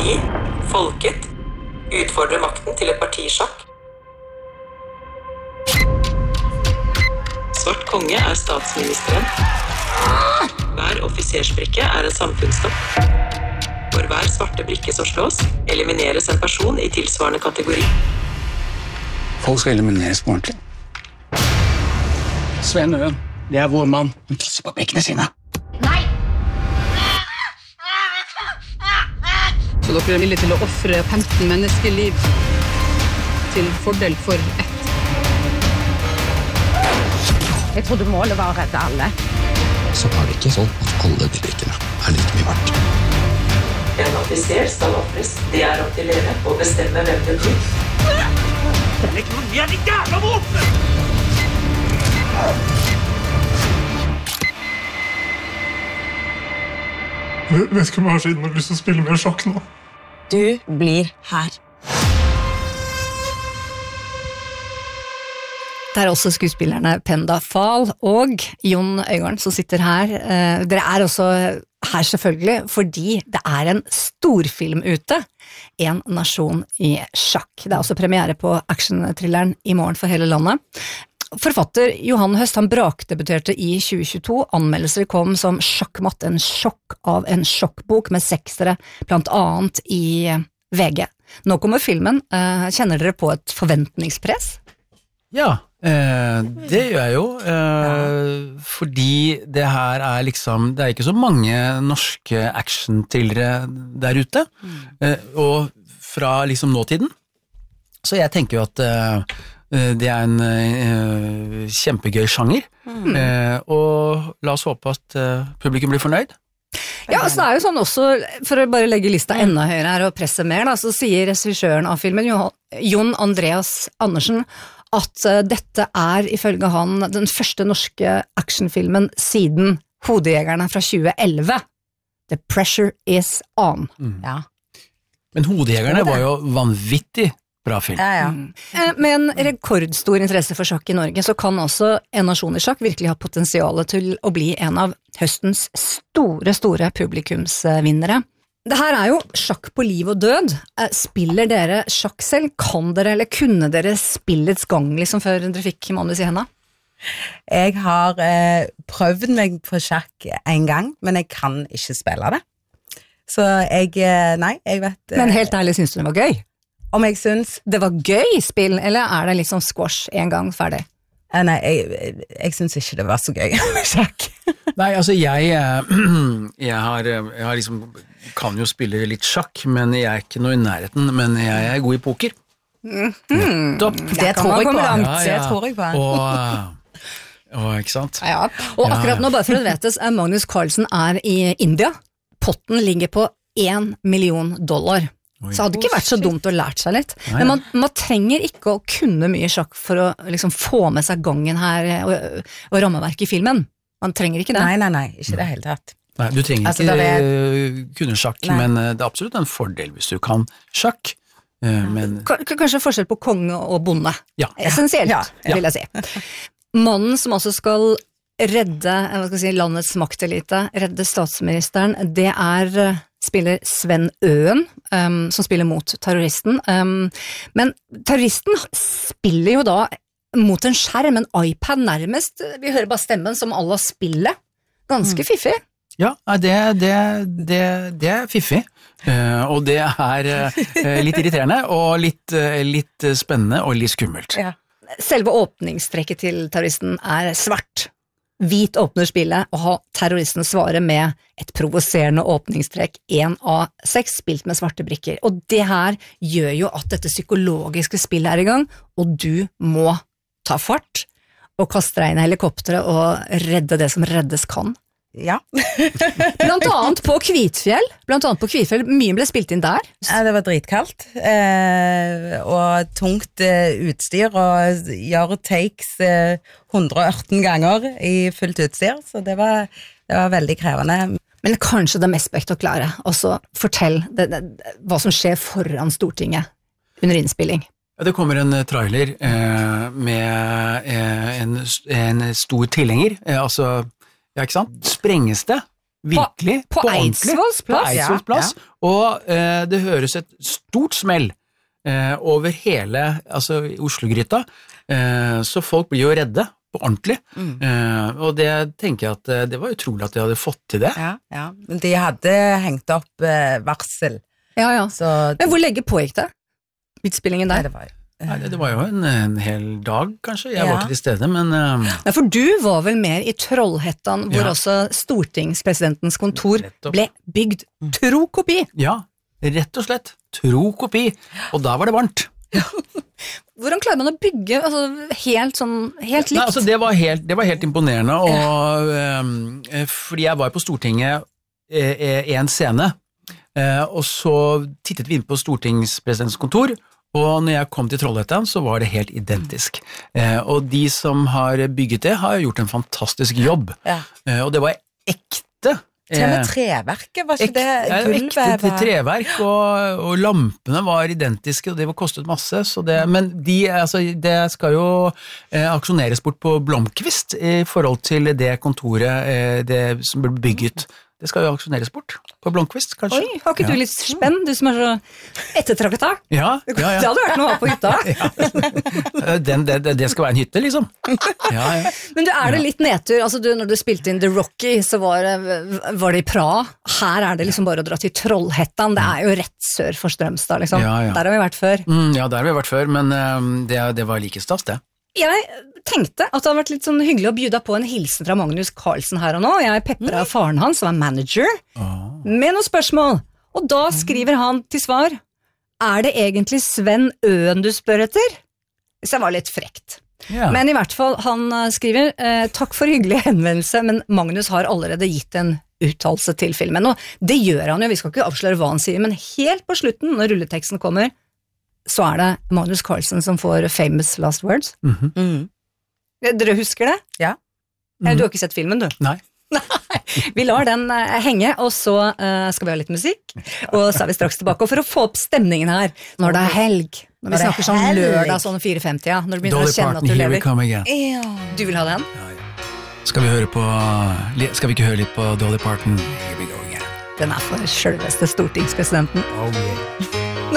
Vi, folket, utfordrer makten til et partisjakk. Svart konge statsministeren. Hver offisersbrikke en samfunnstopp. For hver svarte brikke som slås, elimineres en person i tilsvarende kategori. Folk skal elimineres på ordentlig. Sven Øen, det vår mann. Han tisser på brikkene sine. Nei! Så dere villige til å offre 15 menneskeliv til fordel for ett? Jeg trodde målet var å redde alle. Så det ikke sånn at alle de brikkene like mye verdt. En offiser skal offres. Det opp til dere å bestemme hvem det blir. Legg noe ned, de jævla våpen! Vet ikke om jeg har siden har lyst til å spille mer sjakk nå. Du blir her. Det også skuespillerne Penda Fahl og Jon Øigarden som sitter her. Dere også her selvfølgelig, fordi det en storfilm ute, En nasjon i sjakk. Det også premiere på actionthrilleren I morgen for hele landet. Forfatter Johan Høst, han brakdebuterte I 2022. Anmeldelser kom som Sjakkmatt, en sjokk av en sjokkbok med 6-ere, blant annet I VG. Nå kommer filmen. Kjenner dere på et forventningspress? Ja, det gjør jeg jo, fordi det her liksom, det ikke så mange norske action-thrillere der ute, og fra liksom nåtiden, så jeg tenker jo at det en kjempegøy sjanger, og la oss håpe at publikum blir fornøyd. Ja, så det jo sånn også, for å bare legge lista enda høyere her og presse mer, da, så sier regissøren av filmen, Jon Andreas Andersen, at dette ifølge han den første norske actionfilmen siden Hodejegerne fra 2011. The pressure is on. Ja. Men Hodejegerne var jo vanvittig bra film. Ja. Med en rekordstor interesse for sjakk I Norge, så kan også En nasjon I sjakk virkelig ha potensialet til å bli en av høstens store publikumsvinnere. Det her jo sjakk på liv og død. Spiller dere sjakk selv? Kan dere, eller kunne dere spillets gang liksom før dere fikk manus I hendene? Jeg har prøvd meg på sjakk en gang, men jeg kan ikke spille det. Så nei, jeg vet... Men helt ærlig, synes du det var gøy? Om jeg synes... Det var gøy spill, eller det liksom squash en gang ferdig? Nei, jeg synes ikke det var så gøy med sjakk. Nei, altså jeg har liksom, kan jo spille litt sjakk, men jeg ikke noe I nærheten, men jeg god I poker. Det tror jeg på. Det tror jeg på. Og ikke sant? Ja, og akkurat nå, bare for å vetes, Magnus Carlsen I India. Potten ligger på $1 million. Så hadde det ikke vært så dumt å lært seg litt. Men man trenger ikke å kunne mye sjakk for å liksom få med seg gangen her og rammeverk I filmen. Man trenger ikke det. Nei, ikke det helt tatt. Nei, du trenger ikke kunne sjakk, men det absolutt en fordel hvis du kan sjakk. Men... Kanskje forskjell på konge og bonde. Ja. Essensielt, vil jeg si. Mannen som også skal redde landets maktelite, redde statsministeren, det spiller Sven Øen, som spiller mot terroristen. Men terroristen spiller jo da mot en skjerm, en iPad nærmest. Vi hører bare stemmen som alle spiller. Ganske fiffig. Ja, det fiffig. Og det litt irriterende, og litt spennende og litt skummelt. Ja. Selve åpningstrekket til terroristen svart. Hvit åpner spillet, og har terroristen svare med et provoserende åpningstrekk 1 av 6 spilt med svarte brikker. Og det her gjør jo at dette psykologiske spillet I gang, og du må ta fart og kaste deg inn I helikopteret og redde det som reddes kan. Ja. Blant annet på Kvitfjell. Mye ble spilt inn der. Ja, det var dritkaldt. Og tungt utstyr, og gjør takes 118 ganger I fullt utstyr, så det var veldig krevende. Men kanskje det mest spektakulære, også fortell hva som skjer foran Stortinget under innspilling. Ja, det kommer en trailer med en stor tilhenger, altså, ja, ikke sant? Sprenges det, Virkelig. På Eidsvolls plass? På Eidsvolls plass. Og det høres et stort smell over hele Oslo-gryta, så folk blir jo redde på ordentlig. Og det tenker jeg at det var utrolig at de hadde fått til det. Ja. Men de hadde hengt opp varsel. Ja. Så Men hvor lenge pågikk det? Utspillingen der? Det var jo en hel dag, kanskje. Jeg var ikke til stede, men Nei, for du var vel mer i Trollhättan, hvor også stortingspresidentens kontor ble bygd. Tro kopi! Ja, rett og slett. Tro kopi. Og da var det varmt. Hvordan klarer man å bygge helt likt? Nei, det var helt imponerende, og fordi jeg var på Stortinget i en scene, og så tittet vi inn på stortingspresidentens kontor, og når jeg kom til Trollhättan, så var det helt identisk. Og de som har bygget det, har gjort en fantastisk jobb. Og det var ekte. Til og med treverket, var ikke det? Ekte treverk, og lampene var identiske, og det var kostet masse. Men det skal jo aksjoneres bort på Blomkvist i forhold til det kontoret som ble bygget. Det skal jo aksjoneres bort på Blomkvist, kanskje. Oi, har ikke du litt spenn, du som er så ettertrakta? Ja. Det hadde vært noe å ha på hytta. Det skal være en hytte, liksom. Ja. Men er det litt nedtur? Når du spilte inn The Rocky, så var det i Praha. Her er det liksom bare å dra til Trollhättan. Det er jo rett sør for Strømstad, liksom. Ja. Der har vi vært før. Ja, der har vi vært før, men det var like stas, det. Jeg tenkte at det hadde vært litt sånn hyggelig å bjuda på en hilsen fra Magnus Carlsen her og nå. Jeg pepret faren hans, som er manager, med noen spørsmål. Og da skriver han til svar: er det egentlig Sven Øen du spør etter? Så det var litt frekt. Ja. Men i hvert fall, han skriver: takk for hyggelig henvendelse, men Magnus har allerede gitt en uttalelse til filmen. Og det gjør han jo, vi skal ikke avsløre hva han sier, men helt på slutten, når rulleteksten kommer, så er det Magnus Carlsen som får famous last words. Dere husker det? Ja. Du har ikke sett filmen, du? Nei. Vi lar den henge, og så skal vi ha litt musikk, og så er vi straks tilbake. Og for å få opp stemningen her, når det er helg, når vi snakker sånn lørdag, sånn 4:50, ja, når du begynner å kjenne at du lever. Du vil ha den? Ja. Skal vi ikke høre litt på Dolly Parton? Here we go again. Den er for selveste stortingspresidenten. Oh yeah.